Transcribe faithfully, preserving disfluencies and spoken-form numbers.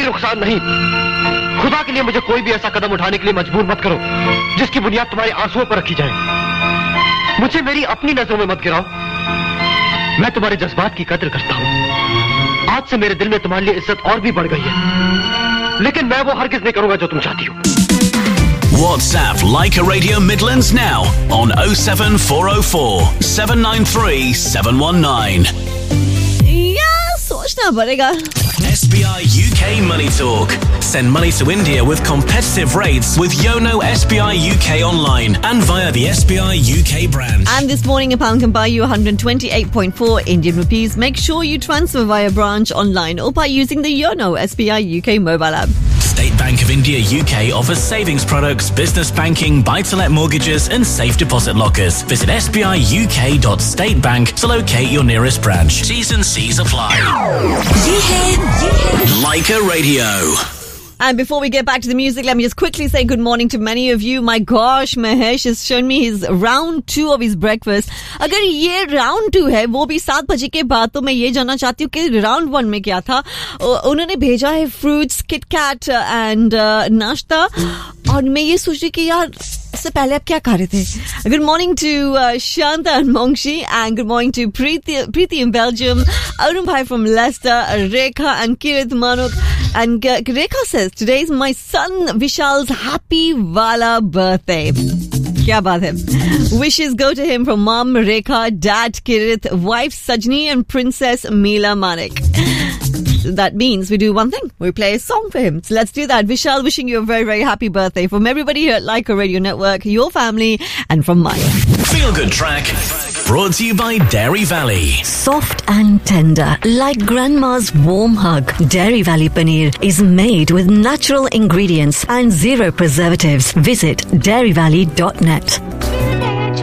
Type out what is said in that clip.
नुकसान नहीं। खुदा के लिए मुझे कोई भी ऐसा कदम उठाने के लिए मजबूर मत करो जिसकी बुनियाद तुम्हारे आंसुओं पर रखी जाए। मुझे मेरी अपनी नजरों में मत गिराओ। मैं तुम्हारे जज्बात की कद्र करता हूं। आज से मेरे दिल में तुम्हारे लिए इज्जत और भी बढ़ गई है, लेकिन मैं वो हरगिज नहीं करूंगा जो तुम चाहती हो। WhatsApp Leica Radio Midlands now on oh seven four oh four seven nine three seven one nine. Yeah, सोचना पड़ेगा. S B I U K Money Talk. Send money to India with competitive rates with Yono S B I U K online and via the S B I U K branch. And this morning, a pound can buy you one hundred twenty-eight point four Indian rupees. Make sure you transfer via branch online or by using the Yono S B I U K mobile app. State Bank of India U K offers savings products, business banking, buy-to-let mortgages and safe deposit lockers. Visit s b i u k dot state bank to locate your nearest branch. T's and C's apply. Leica Radio. And before we get back to the music, let me just quickly say good morning to many of you. My gosh, Mahesh has shown me his round two of his breakfast. अगर ये round two है, वो भी सात बजे के बाद, तो मैं ये जानना चाहती हूँ कि round one में क्या था. उन्होंने भेजा है fruits, Kit Kat and uh, नाश्ता. और मैं ये सोच रही कि यार इससे पहले आप क्या खा रहे थे. Good morning to uh, Shanta and Mongshi, and good morning to Preeti, Preeti in Belgium, Arun Bhai from Leicester, Rekha and Kirit Manuk. And uh, Rekha says, today is my son Vishal's happy Wala birthday. Kya baat hai. Wishes go to him from mom Rekha, dad Kirit, wife Sajni and princess Meela Manik. That means we do one thing. We play a song for him. So let's do that. Vishal, wishing you a very, very happy birthday from everybody here at Leica Radio Network, your family, and from mine. Feel Good Track, brought to you by Dairy Valley. Soft and tender, like grandma's warm hug. Dairy Valley Paneer is made with natural ingredients and zero preservatives. Visit dairy valley dot net.